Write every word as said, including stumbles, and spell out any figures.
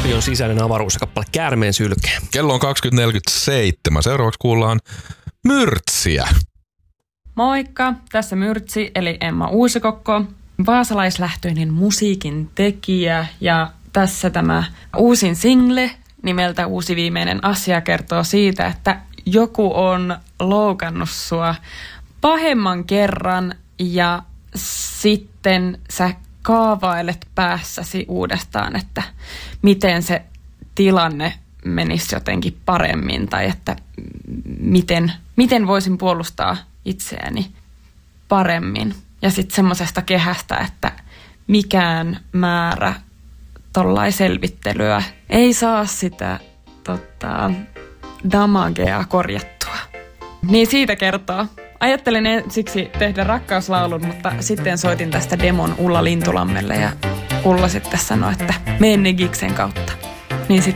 Tapion sisäinen avaruus ja kappale Käärmeen sylkeä. Kello on kaksikymmentä neljäkymmentäseitsemän. Seuraavaksi kuullaan Myrtsiä. Moikka, tässä Myrtsi eli Emma Uusikokko, vaasalaislähtöinen musiikin tekijä ja tässä tämä uusin single nimeltä Uusi viimeinen asia kertoo siitä, että joku on loukannut sua pahemman kerran ja sitten sä kaavailet päässäsi uudestaan, että miten se tilanne menisi jotenkin paremmin tai että miten, miten voisin puolustaa itseäni paremmin. Ja sitten semmoisesta kehästä, että mikään määrä tollain selvittelyä ei saa sitä tota, damagea korjattua. Niin siitä kertoo. Ajattelin ensiksi tehdä rakkauslaulun, mutta sitten soitin tästä demon Ulla Lintulammelle ja Ulla sitten sanoi, että mene Giksen kautta. Niin